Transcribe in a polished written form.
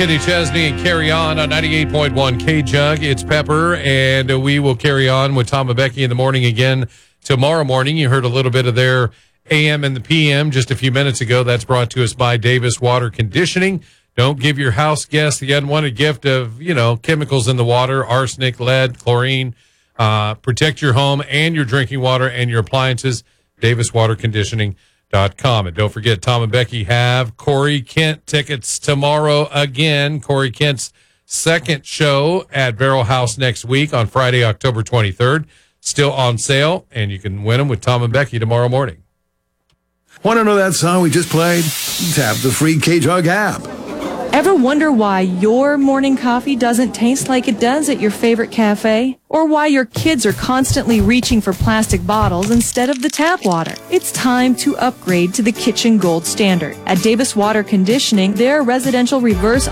Kenny Chesney and Carry On 98.1 K-Jug. It's Pepper, and we will carry on with Tom and Becky in the morning again tomorrow morning. You heard a little bit of their AM and the PM just a few minutes ago. That's brought to us by Davis Water Conditioning. Don't give your house guests the unwanted gift of, chemicals in the water, arsenic, lead, chlorine. Protect your home and your drinking water and your appliances. DavisWaterConditioning.com. And don't forget, Tom and Becky have Corey Kent tickets tomorrow again. Corey Kent's second show at Barrel House next week on Friday, October 23rd. Still on sale, and you can win them with Tom and Becky tomorrow morning. Want to know that song we just played? Tap the free K-Jug app. Ever wonder why your morning coffee doesn't taste like it does at your favorite cafe? Or why your kids are constantly reaching for plastic bottles instead of the tap water? It's time to upgrade to the kitchen gold standard. At Davis Water Conditioning, their residential reverse